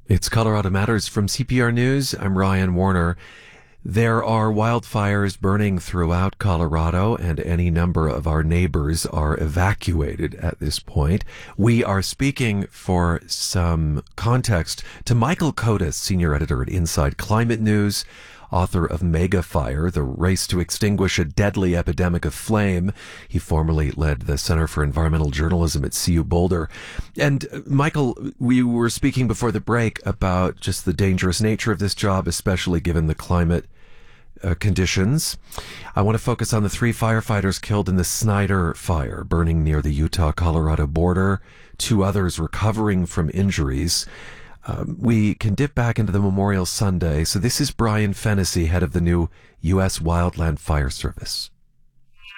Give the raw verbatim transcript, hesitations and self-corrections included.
It's Colorado Matters from C P R News. I'm Ryan Warner. There are wildfires burning throughout Colorado, and any number of our neighbors are evacuated at this point. We are speaking for some context to Michael Kotis, senior editor at Inside Climate News, author of Mega Fire, The Race to Extinguish a Deadly Epidemic of Flame. He formerly led the Center for Environmental Journalism at C U Boulder. And uh, Michael, we were speaking before the break about just the dangerous nature of this job, especially given the climate uh, conditions. I want to focus on the three firefighters killed in the Snyder Fire, burning near the Utah-Colorado border, two others recovering from injuries. Um, we can dip back into the Memorial Sunday. So this is Brian Fennessy, head of the new U S Wildland Fire Service.